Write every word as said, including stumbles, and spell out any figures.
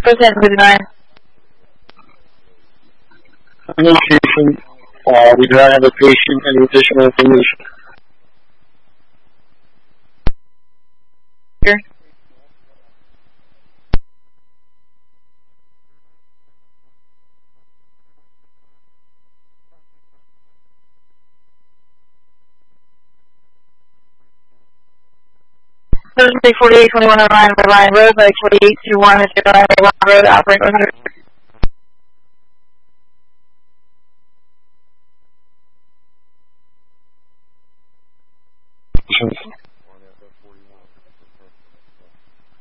ten fifty-nine. Initiation. Uh, we do not have a patient. Any additional information? Here. Thursday forty-eight twenty-one oh nine Red Line Road, like forty-eight two one is your line Road, operate one hundred.